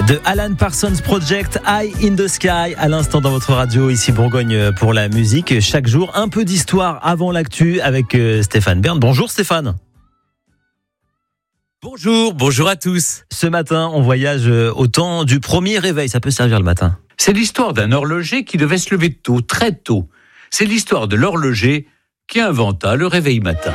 de Alan Parsons Project, Eye in the Sky, à l'instant dans votre radio, ici Bourgogne pour la musique. Chaque jour, un peu d'histoire avant l'actu avec Stéphane Bern. Bonjour Stéphane. Bonjour à tous. Ce matin, on voyage au temps du premier réveil, ça peut servir le matin. C'est l'histoire d'un horloger qui devait se lever tôt, très tôt. C'est l'histoire de l'horloger qui inventa le réveil matin.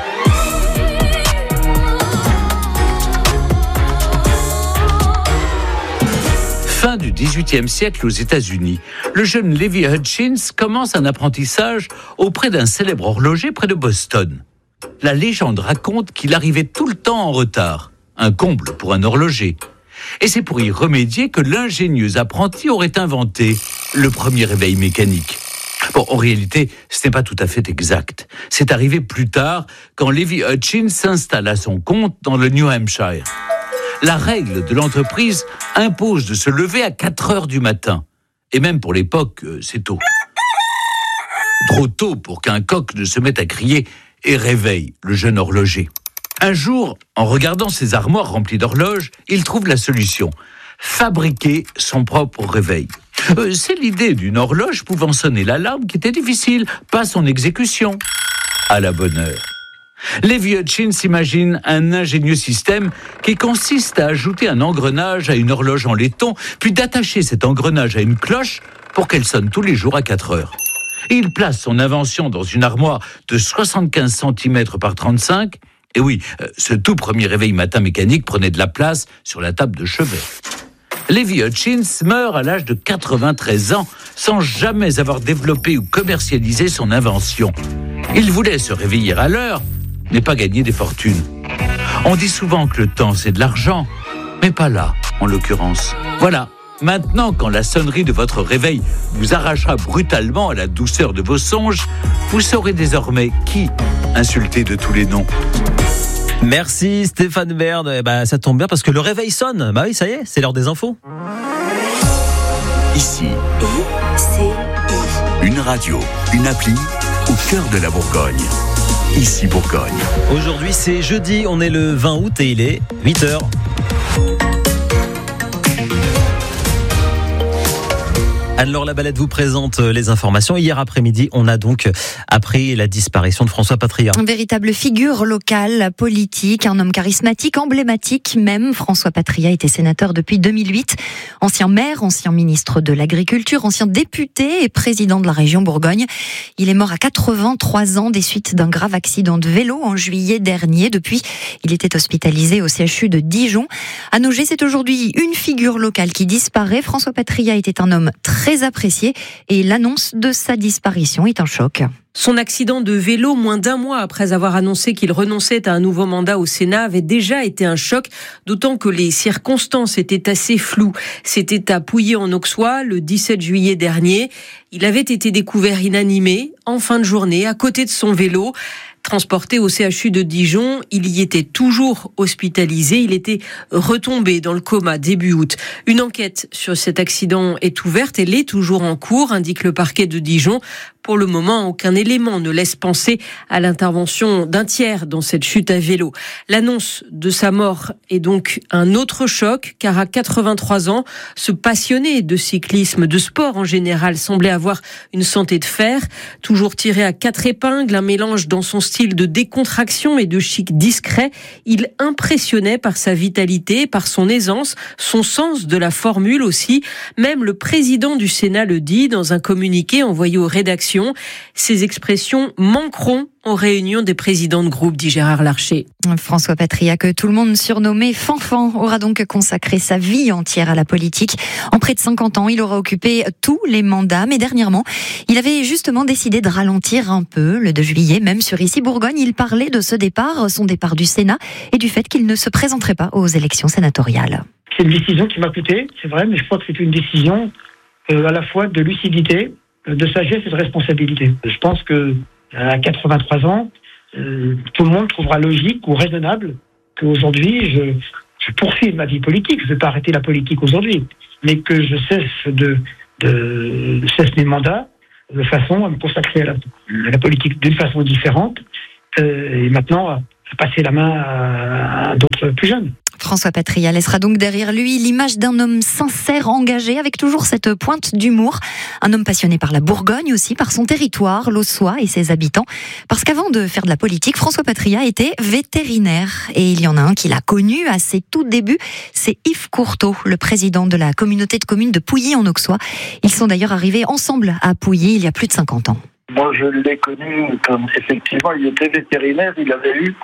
Fin du XVIIIe siècle aux États-Unis, le jeune Levi Hutchins commence un apprentissage auprès d'un célèbre horloger près de Boston. La légende raconte qu'il arrivait tout le temps en retard, un comble pour un horloger. Et c'est pour y remédier que l'ingénieux apprenti aurait inventé le premier réveil mécanique. Bon, en réalité, ce n'est pas tout à fait exact. C'est arrivé plus tard, quand Levi Hutchins s'installe à son compte dans le New Hampshire. La règle de l'entreprise impose de se lever à 4 heures du matin. Et même pour l'époque, c'est tôt. Trop tôt pour qu'un coq ne se mette à crier et réveille le jeune horloger. Un jour, en regardant ses armoires remplies d'horloges, il trouve la solution. Fabriquer son propre réveil. C'est l'idée d'une horloge pouvant sonner l'alarme qui était difficile, pas son exécution. À la bonne heure. Levi Hutchins imagine un ingénieux système qui consiste à ajouter un engrenage à une horloge en laiton, puis d'attacher cet engrenage à une cloche pour qu'elle sonne tous les jours à 4 heures. Il place son invention dans une armoire de 75 cm par 35. Et oui, ce tout premier réveil matin mécanique prenait de la place sur la table de chevet. Levi Hutchins meurt à l'âge de 93 ans sans jamais avoir développé ou commercialisé son invention. Il voulait se réveiller à l'heure, mais pas gagner des fortunes. On dit souvent que le temps c'est de l'argent, mais pas là, en l'occurrence. Voilà, maintenant quand la sonnerie de votre réveil vous arrachera brutalement à la douceur de vos songes, vous saurez désormais qui insulter de tous les noms. Merci Stéphane Bern. Ça tombe bien parce que le réveil sonne. Bah oui, ça y est, c'est l'heure des infos. Ici, une radio, une appli au cœur de la Bourgogne. Ici Bourgogne. Aujourd'hui c'est jeudi, on est le 20 août et il est 8h. Anne-Laure Labalette vous présente les informations. Hier après-midi, on a donc appris la disparition de François Patria. Une véritable figure locale, politique, un homme charismatique, emblématique même. François Patria était sénateur depuis 2008. Ancien maire, ancien ministre de l'Agriculture, ancien député et président de la région Bourgogne. Il est mort à 83 ans des suites d'un grave accident de vélo en juillet dernier. Depuis, il était hospitalisé au CHU de Dijon. À Nogé, c'est aujourd'hui une figure locale qui disparaît. François Patria était un homme très apprécié et l'annonce de sa disparition est un choc. Son accident de vélo, moins d'un mois après avoir annoncé qu'il renonçait à un nouveau mandat au Sénat, avait déjà été un choc, d'autant que les circonstances étaient assez floues. C'était à Pouilly-en-Auxois, le 17 juillet dernier. Il avait été découvert inanimé, en fin de journée, à côté de son vélo. Transporté au CHU de Dijon, il y était toujours hospitalisé. Il était retombé dans le coma début août. Une enquête sur cet accident est ouverte. Elle est toujours en cours, indique le parquet de Dijon. Pour le moment, aucun élément ne laisse penser à l'intervention d'un tiers dans cette chute à vélo. L'annonce de sa mort est donc un autre choc, car à 83 ans, ce passionné de cyclisme, de sport en général, semblait avoir une santé de fer. Toujours tiré à 4 épingles, un mélange dans son style de décontraction et de chic discret. Il impressionnait par sa vitalité, par son aisance, son sens de la formule aussi. Même le président du Sénat le dit dans un communiqué envoyé aux rédactions. Ces expressions manqueront aux réunions des présidents de groupe, dit Gérard Larcher. François Patria, que tout le monde surnommé Fanfan, aura donc consacré sa vie entière à la politique. En près de 50 ans, il aura occupé tous les mandats, mais dernièrement, il avait justement décidé de ralentir un peu. Le 2 juillet, même sur Ici Bourgogne, il parlait de ce départ, son départ du Sénat, et du fait qu'il ne se présenterait pas aux élections sénatoriales. C'est une décision qui m'a coûté, c'est vrai, mais je crois que c'est une décision à la fois de lucidité, de sagesse et de responsabilité. Je pense que à 83 ans, tout le monde trouvera logique ou raisonnable qu'aujourd'hui, je poursuis ma vie politique. Je ne vais pas arrêter la politique aujourd'hui, mais que je cesse mes mandats de façon à me consacrer à la politique d'une façon différente et maintenant à passer la main à d'autres plus jeunes. François Patria laissera donc derrière lui l'image d'un homme sincère, engagé, avec toujours cette pointe d'humour. Un homme passionné par la Bourgogne aussi, par son territoire, l'Aussois et ses habitants. Parce qu'avant de faire de la politique, François Patria était vétérinaire. Et il y en a un qui l'a connu à ses tout débuts, c'est Yves Courteau, le président de la communauté de communes de Pouilly en Auxois. Ils sont d'ailleurs arrivés ensemble à Pouilly il y a plus de 50 ans. Moi, je l'ai connu comme, effectivement, il était vétérinaire. Il avait eu,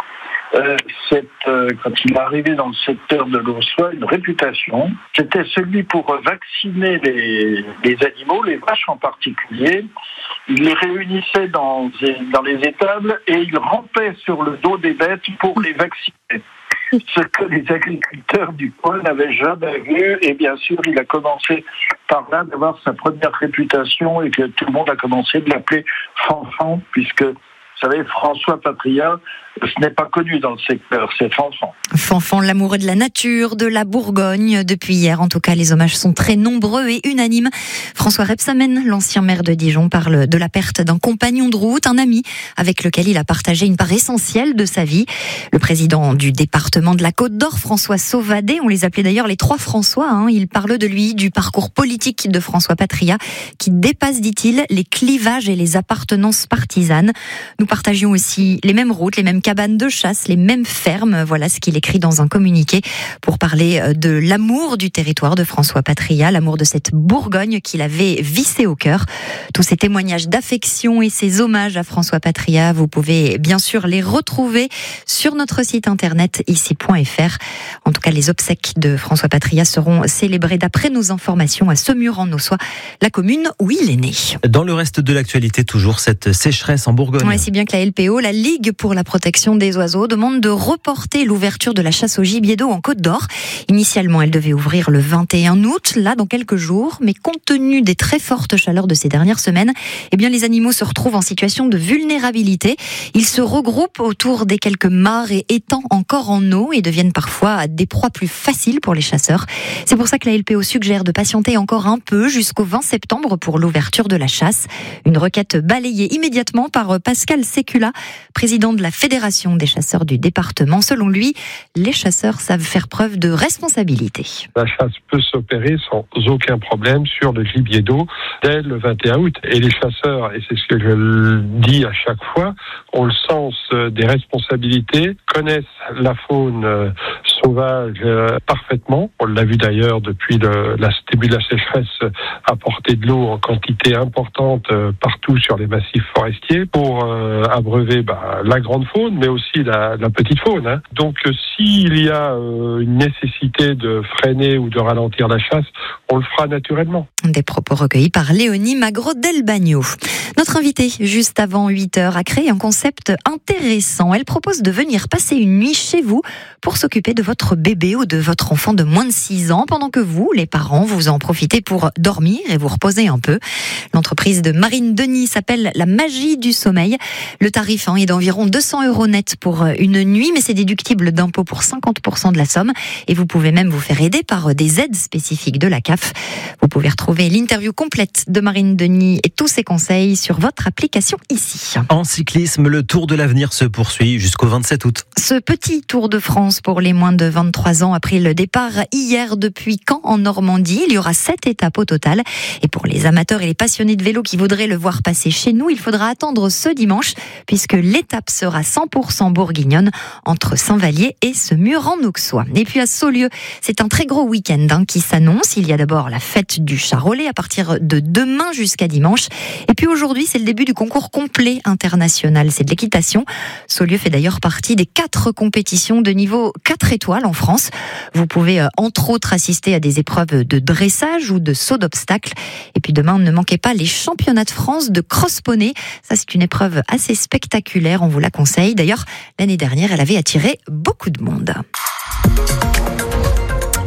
quand il est arrivé dans le secteur de l'Aussois, une réputation. C'était celui pour vacciner les animaux, les vaches en particulier. Il les réunissait dans les étables et il rampait sur le dos des bêtes pour les vacciner. Ce que les agriculteurs du coin n'avaient jamais vu. Et bien sûr, il a commencé par là d'avoir sa première réputation et que tout le monde a commencé de l'appeler Fanfan, puisque, vous savez, François Patria, ce n'est pas connu dans le secteur, c'est Fanfan. Fanfan, l'amoureux de la nature, de la Bourgogne. Depuis hier, en tout cas, les hommages sont très nombreux et unanimes. François Rebsamen, l'ancien maire de Dijon, parle de la perte d'un compagnon de route, un ami avec lequel il a partagé une part essentielle de sa vie. Le président du département de la Côte d'Or, François Sauvadet, on les appelait d'ailleurs les trois François, il parle de lui, du parcours politique de François Patria, qui dépasse, dit-il, les clivages et les appartenances partisanes. Nous partagions aussi les mêmes routes, les mêmes cabanes de chasse, les mêmes fermes. Voilà ce qu'il écrit dans un communiqué pour parler de l'amour du territoire de François Patria, l'amour de cette Bourgogne qu'il avait vissé au cœur. Tous ces témoignages d'affection et ces hommages à François Patria, vous pouvez bien sûr les retrouver sur notre site internet ici.fr. En tout cas, les obsèques de François Patria seront célébrées d'après nos informations à Saumur en Auxois, la commune où il est né. Dans le reste de l'actualité, toujours cette sécheresse en Bourgogne. Ouais, si bien que la LPO, la Ligue pour la protection des oiseaux, demande de reporter l'ouverture de la chasse au gibier d'eau en Côte d'Or. Initialement, elle devait ouvrir le 21 août, là dans quelques jours, mais compte tenu des très fortes chaleurs de ces dernières semaines, les animaux se retrouvent en situation de vulnérabilité. Ils se regroupent autour des quelques mares et étangs encore en eau et deviennent parfois des proies plus faciles pour les chasseurs. C'est pour ça que la LPO suggère de patienter encore un peu jusqu'au 20 septembre pour l'ouverture de la chasse. Une requête balayée immédiatement par Pascal Sécula, président de la Fédération des chasseurs du département. Selon lui, les chasseurs savent faire preuve de responsabilité. La chasse peut s'opérer sans aucun problème sur le gibier d'eau dès le 21 août. Et les chasseurs, et c'est ce que je dis à chaque fois, ont le sens des responsabilités, connaissent la faune sauvage parfaitement. On l'a vu d'ailleurs depuis le début de la sécheresse, apporter de l'eau en quantité importante partout sur les massifs forestiers pour abreuver la grande faune, mais aussi la petite faune. Donc s'il y a une nécessité de freiner ou de ralentir la chasse, on le fera naturellement. Des propos recueillis par Léonie Magro-Delbagno. Notre invitée, juste avant 8h, a créé un concept intéressant. Elle propose de venir passer une nuit chez vous pour s'occuper de votre bébé ou de votre enfant de moins de 6 ans, pendant que vous, les parents, vous en profitez pour dormir et vous reposer un peu. L'entreprise de Marine Denis s'appelle La Magie du Sommeil. Le tarif est d'environ 200 € net pour une nuit, mais c'est déductible d'impôt pour 50% de la somme. Et vous pouvez même vous faire aider par des aides spécifiques de la CAF. Vous pouvez retrouver l'interview complète de Marine Denis et tous ses conseils sur votre application ici. En cyclisme, le Tour de l'Avenir se poursuit jusqu'au 27 août. Ce petit Tour de France pour les moins de 23 ans a pris le départ hier depuis Caen en Normandie. Il y aura 7 étapes au total. Et pour les amateurs et les passionnés de vélo qui voudraient le voir passer chez nous, il faudra attendre ce dimanche puisque l'étape sera 100% bourguignonne entre Saint-Vallier et Saumur en Auxois. Et puis à Saulieu, c'est un très gros week-end qui s'annonce. Il y a d'abord la fête du Charolais à partir de demain jusqu'à dimanche. Et puis aujourd'hui, c'est le début du concours complet international. C'est de l'équitation. Saulieu fait d'ailleurs partie des 4 compétitions de niveau 4 étoiles en France. Vous pouvez entre autres assister à des épreuves de dressage ou de saut d'obstacles. Et puis demain, ne manquez pas les championnats de France de cross-poney. Ça, c'est une épreuve assez spectaculaire. On vous la conseille. D'ailleurs, l'année dernière, elle avait attiré beaucoup de monde.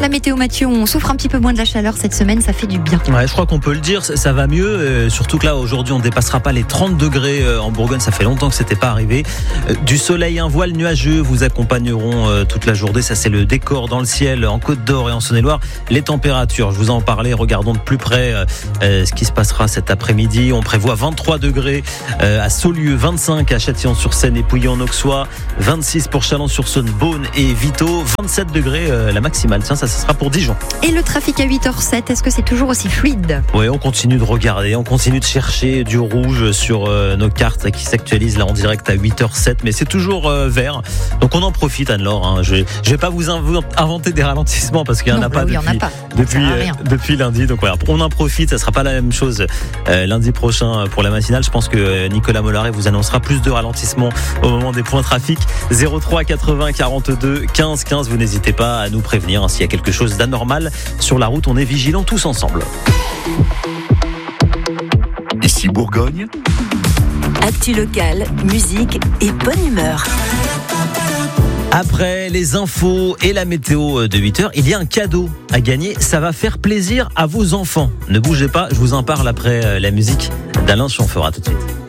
La météo, Mathieu, on souffre un petit peu moins de la chaleur cette semaine, ça fait du bien. Ouais, je crois qu'on peut le dire, ça va mieux. Surtout que là, aujourd'hui, on ne dépassera pas les 30 degrés en Bourgogne. Ça fait longtemps que c'était pas arrivé. Du soleil, un voile nuageux vous accompagneront toute la journée. Ça, c'est le décor dans le ciel en Côte d'Or et en Saône-et-Loire. Les températures, je vous en parlais. Regardons de plus près ce qui se passera cet après-midi. On prévoit 23 degrés à Saulieu, 25 à Châtillon-sur-Seine et Pouilly-en-Auxois, 26 pour Chalon-sur-Saône, Beaune et Vito, 27 degrés la maximale. Tiens, ça sera pour Dijon. Et le trafic à 8h07, est-ce que c'est toujours aussi fluide ? Oui, on continue de regarder, on continue de chercher du rouge sur nos cartes qui s'actualisent là en direct à 8h07, mais c'est toujours vert. Donc on en profite, Anne-Laure. Hein. Je vais pas vous inventer des ralentissements parce qu'il n'y en a pas depuis lundi. Donc voilà, on en profite. Ça sera pas la même chose lundi prochain pour la matinale. Je pense que Nicolas Mollaret vous annoncera plus de ralentissements au moment des points trafic. 03 80 42 15 15. Vous n'hésitez pas à nous prévenir s'il y a quelque chose d'anormal sur la route. On est vigilants tous ensemble. Ici Bourgogne. Actu locale, musique et bonne humeur. Après les infos et la météo de 8h, il y a un cadeau à gagner. Ça va faire plaisir à vos enfants. Ne bougez pas, je vous en parle après la musique d'Alain Chamfort. À tout de suite.